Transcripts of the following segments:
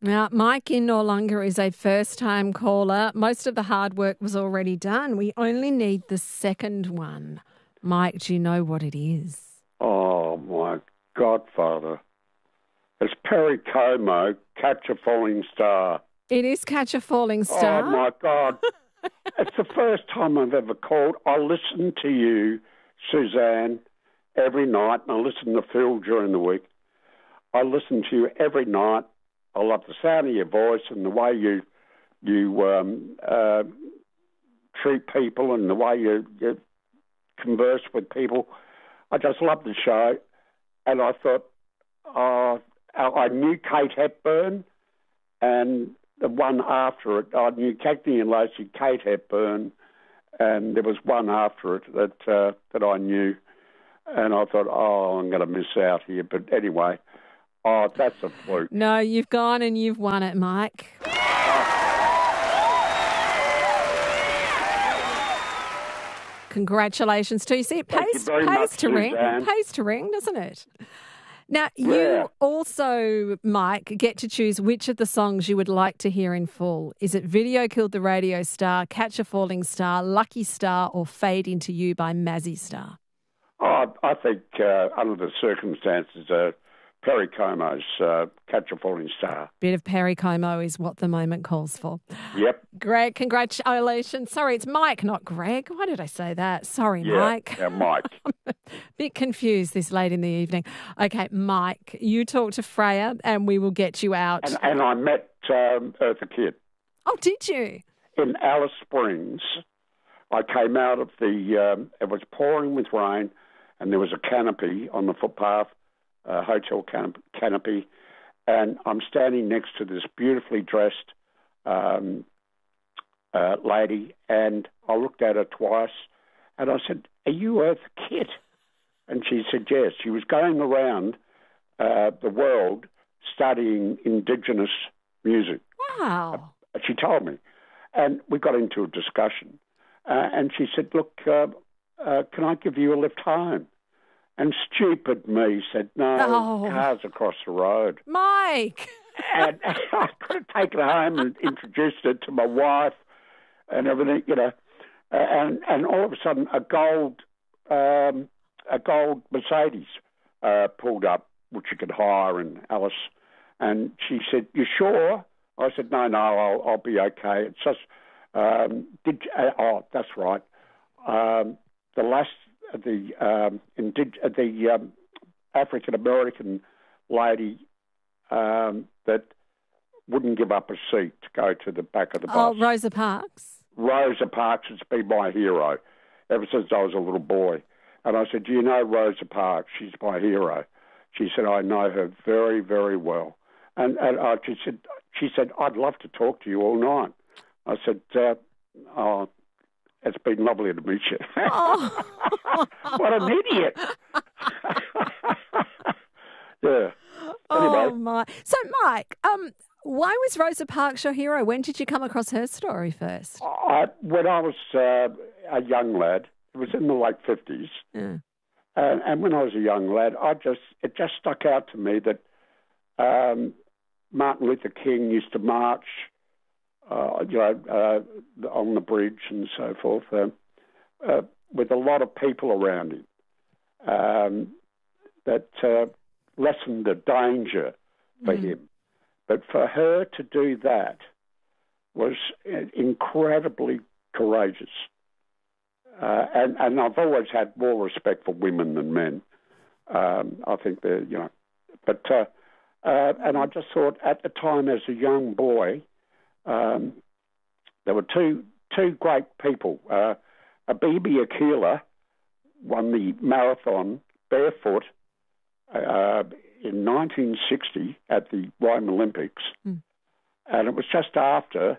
Now, Mike in Noarlunga is a first-time caller. Most of the hard work was already done. We only need the second one. Mike, do you know what it is? Oh, my godfather. It's Perry Como, Catch a Falling Star. It is Catch a Falling Star. Oh, my God. It's the first time I've ever called. I listen to you, Suzanne, every night, and I listen to Phil during the week. I listen to you every night. I love the sound of your voice and the way you treat people and the way you converse with people. I just love the show. And I thought, I knew Kate Hepburn, and the one after it, I knew Cagney and Lacey, Kate Hepburn, and there was one after it that I knew. And I thought, I'm going to miss out here. But anyway, that's a fluke. No, you've gone and you've won it, Mike. Congratulations to you. See, it pays to ring. It pays to ring, doesn't it? Now, you also, Mike, get to choose which of the songs you would like to hear in full. Is it Video Killed the Radio Star, Catch a Falling Star, Lucky Star, or Fade Into You by Mazzy Star? I think under the circumstances, Perry Como's Catch a Falling Star. Bit of Perry Como is what the moment calls for. Yep. Greg, congratulations. Sorry, it's Mike, not Greg. Why did I say that? Sorry, Mike. Yeah, Mike. I'm a bit confused this late in the evening. Okay, Mike, you talk to Freya and we will get you out. And I met Eartha Kitt. Oh, did you? In Alice Springs. I came out of it was pouring with rain, and there was a canopy on the footpath, a hotel canopy, and I'm standing next to this beautifully dressed lady, and I looked at her twice, and I said, "Are you Eartha Kitt?" And she said, yes. She was going around the world studying Indigenous music. Wow. She told me, and we got into a discussion, and she said, look, can I give you a lift home? And stupid me said, no, car's across the road. Mike! And I could have taken her home and introduced her to my wife and everything, and all of a sudden a gold Mercedes pulled up, which you could hire in Alice. And she said, you sure? I said, no, I'll be okay. It's just, that's right. The African American lady that wouldn't give up a seat to go to the back of the bus. Oh, Rosa Parks. Rosa Parks has been my hero ever since I was a little boy. And I said, do you know Rosa Parks? She's my hero. She said, I know her very, very well. And she said, I'd love to talk to you all night. I said, it's been lovely to meet you. Oh. What an idiot. Yeah. Anyway. Oh, my. So, Mike, why was Rosa Parks your hero? When did you come across her story first? When I was a young lad, it was in the late 50s. Yeah. And when I was a young lad, it just stuck out to me that Martin Luther King used to march, on the bridge and so forth, with a lot of people around him, that lessened the danger for him. But for her to do that was incredibly courageous. And I've always had more respect for women than men. I think they're, but and I just thought at the time as a young boy, there were two great people. Abebe Akila won the marathon barefoot in 1960 at the Rome Olympics, and it was just after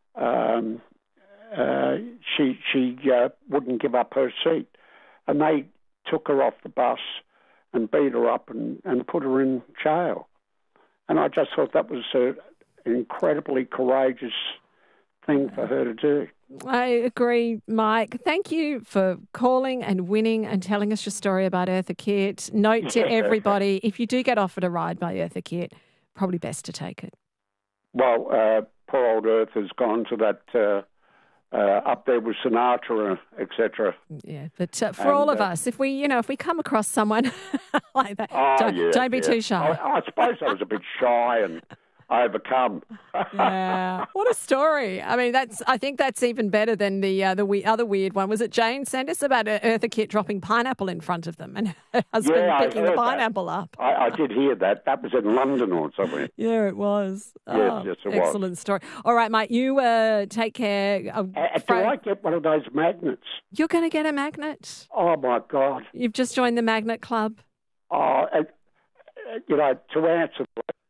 she wouldn't give up her seat, and they took her off the bus and beat her up and put her in jail. And I just thought that was an incredibly courageous thing for her to do. I agree, Mike. Thank you for calling and winning and telling us your story about Eartha Kitt. Note to everybody, if you do get offered a ride by Eartha Kitt, probably best to take it. Well, poor old Earth has gone to that up there with Sinatra, etc. Yeah, but for all of us, if we come across someone like that, don't be too shy. I suppose I was a bit shy and overcome. Yeah, what a story! I mean, I think that's even better than the other weird one. Was it Jane sent us about Eartha Kitt dropping pineapple in front of them and her husband picking the pineapple up? I did hear that. That was in London or somewhere. Yeah, it was. Yes, it was. Excellent story. All right, mate, you take care. Do I get one of those magnets? You're going to get a magnet. Oh, my God. You've just joined the Magnet Club. Oh, to answer...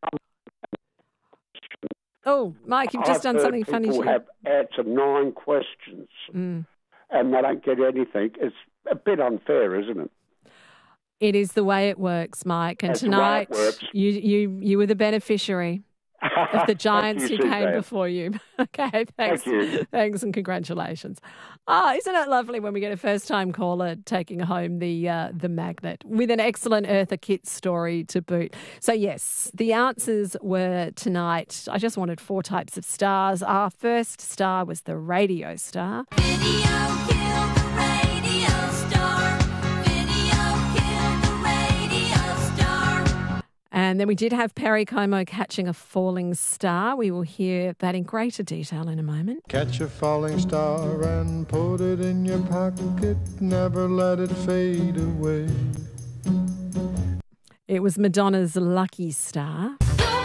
Oh, Mike, you've just done something funny. People have answered 9 questions and they don't get anything. It's a bit unfair, isn't it? It is the way it works, Mike. And tonight, you were the beneficiary of the giants who came before you. Okay, thanks. Thank you. Thanks and congratulations. Isn't it lovely when we get a first-time caller taking home the magnet with an excellent Eartha Kitt story to boot? So, yes, the answers were tonight. I just wanted 4 types of stars. Our first star was the radio star. Video killed the radio star. Video killed the radio star. And then we did have Perry Como catching a falling star. We will hear that in greater detail in a moment. Catch a falling star and put it in your pocket. Never let it fade away. It was Madonna's Lucky Star.